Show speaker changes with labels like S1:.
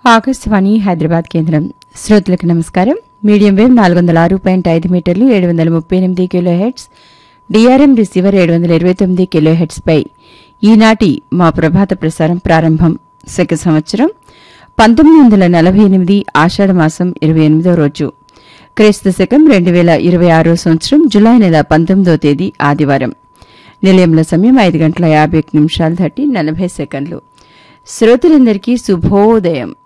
S1: ఆకాశవాణి హైదరాబాద్ కేంద్రం. శ్రోతలకు నమస్కారం. మీడియం వేవ్ 406.5 మీటర్లు 738 kilo hertz, DRM receiver 729 kilo hertz పై ఈనాటి మా ప్రభాత ప్రసారం ప్రారంభం. శక సంవత్సరం 1948 ఆషాఢమాసం 28వ రోజు, క్రీస్తు శకం 2026 సంవత్సరం జులై నెల 19వ తేదీ ఆదివారం. నిలయంలో సమయం 5 గంటల 51 నిమిషాలు దాటి 40 సెకండ్లు. శ్రోతలందరికీ శుభోదయం.